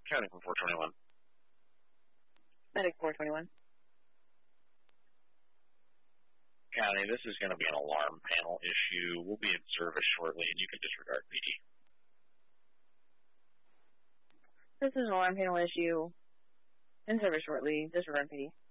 County from 421. Medic 421. County, this is going to be an alarm panel issue. We'll be in service shortly, and you can disregard PD. This is an alarm panel issue. In service shortly. Disregard PD.